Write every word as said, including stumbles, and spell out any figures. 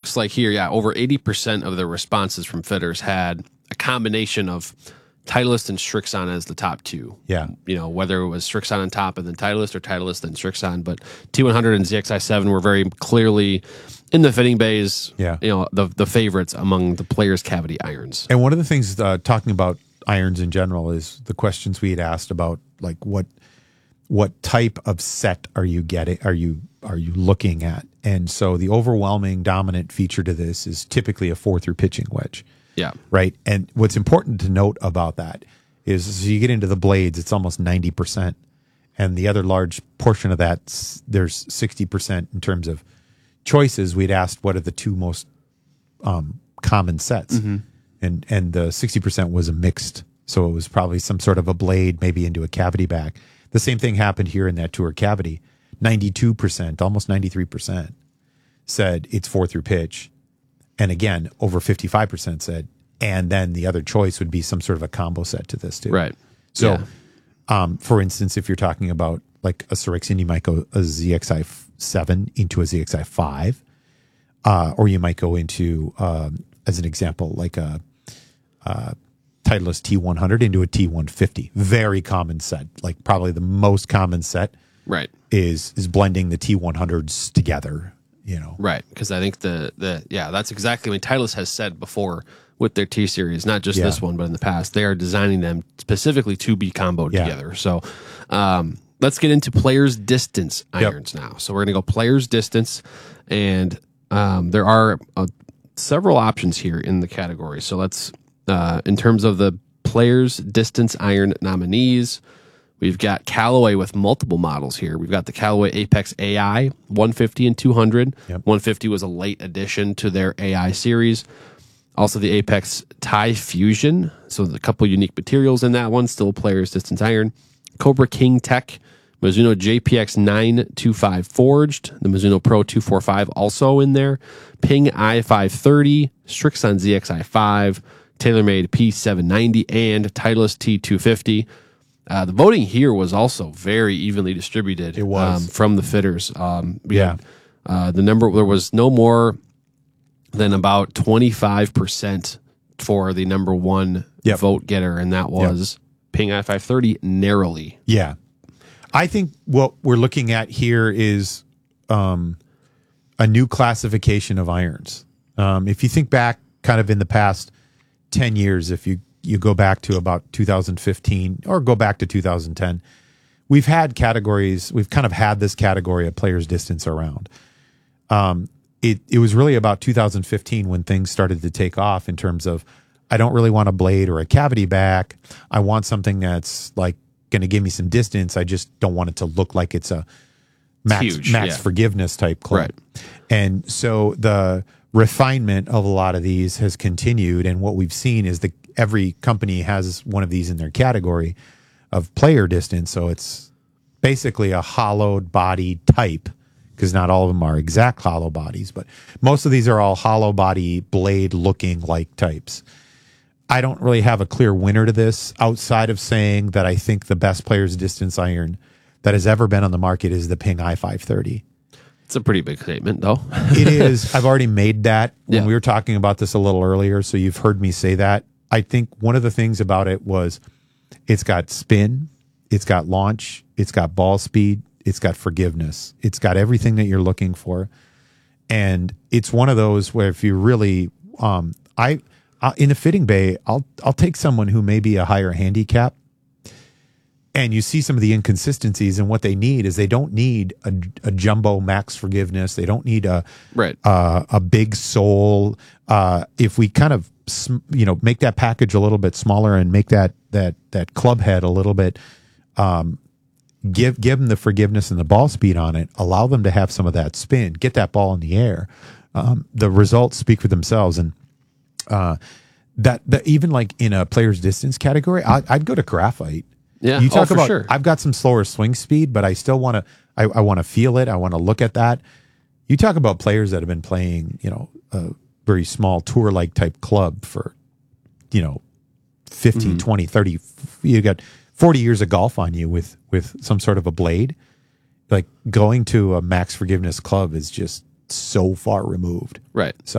looks like here, yeah, over eighty percent of the responses from fitters had a combination of Titleist and Strixon as the top two. Yeah. You know, whether it was Strixon on top and then Titleist or Titleist and Strixon, but T one hundred and Z X I seven were very clearly in the fitting bays, yeah. you know, the the favorites among the players' cavity irons. And one of the things uh, talking about irons in general is the questions we had asked about, like what what type of set are you getting? Are you are you looking at? And so the overwhelming dominant feature to this is typically a four through pitching wedge. Yeah. Right. And what's important to note about that is as you get into the blades, it's almost ninety percent. And the other large portion of that, there's sixty percent in terms of choices. We'd asked what are the two most um, common sets. Mm-hmm. And and the sixty percent was a mixed. So it was probably some sort of a blade, maybe into a cavity back. The same thing happened here in that tour cavity. ninety-two percent, almost ninety-three percent said it's four through pitch. And again, over fifty-five percent said, and then the other choice would be some sort of a combo set to this too. Right. So, yeah. um, for instance, if you're talking about like a Sirixin, you might go a Z X I seven into a Z X I five, uh, or you might go into, um, as an example, like a, a Titleist T one hundred into a T one fifty. Very common set, like probably the most common set. Right. Is is blending the T one hundreds together. You know, right? Because I think the the yeah, that's exactly what Titleist has said before with their T series, not just yeah. this one, but in the past, they are designing them specifically to be comboed yeah. together. So, um, let's get into players distance irons yep. now. So we're gonna go players distance, and um, there are uh, several options here in the category. So let's uh, in terms of the players distance iron nominees. We've got Callaway with multiple models here. We've got the Callaway Apex A I, one fifty and two hundred. Yep. one fifty was a late addition to their A I series. Also the Apex Tie Fusion. So a couple unique materials in that one. Still players distance iron. Cobra King Tech. Mizuno J P X nine twenty-five forged. The Mizuno Pro two forty-five also in there. Ping I five thirty. Strixon Z X I five. TaylorMade P seven ninety. And Titleist T two fifty. Uh, the voting here was also very evenly distributed. It was. Um, from the fitters. Um, yeah. Had, uh, the number, there was no more than about twenty-five percent for the number one yep. vote getter, and that was yep. Ping I five thirty narrowly. Yeah. I think what we're looking at here is um, a new classification of irons. Um, if you think back kind of in the past ten years, if you you go back to about two thousand fifteen or go back to two thousand ten, we've had categories, we've kind of had this category of players distance around. Um, it, it was really about two thousand fifteen when things started to take off in terms of, I don't really want a blade or a cavity back. I want something that's like going to give me some distance. I just don't want it to look like it's a max, Huge, max yeah. forgiveness type club. Right. And so the refinement of a lot of these has continued. And what we've seen is that every company has one of these in their category of player distance. So it's basically a hollowed body type, because not all of them are exact hollow bodies, but most of these are all hollow body blade looking like types. I don't really have a clear winner to this outside of saying that I think the best player's distance iron that has ever been on the market is the Ping I five thirty. It's a pretty big statement, though. It is. I've already made that when yeah. we were talking about this a little earlier, so you've heard me say that. I think one of the things about it was it's got spin, it's got launch, it's got ball speed, it's got forgiveness. It's got everything that you're looking for. And it's one of those where if you really, um, I, I in a fitting bay, I'll I'll take someone who may be a higher handicap, and you see some of the inconsistencies, and what they need is they don't need a, a jumbo max forgiveness. They don't need a right uh, a big sole. Uh, if we kind of you know make that package a little bit smaller and make that that that club head a little bit, um, give give them the forgiveness and the ball speed on it. Allow them to have some of that spin. Get that ball in the air. Um, the results speak for themselves, and uh, that that even like in a player's distance category, I, I'd go to graphite. Yeah, you talk oh, for about. Sure. I've got some slower swing speed, but I still want to. I, I want to feel it. I want to look at that. You talk about players that have been playing, you know, a very small tour like type club for, you know, fifteen, mm-hmm. twenty, thirty. You got forty years of golf on you with with some sort of a blade. Like going to a max forgiveness club is just so far removed. Right. So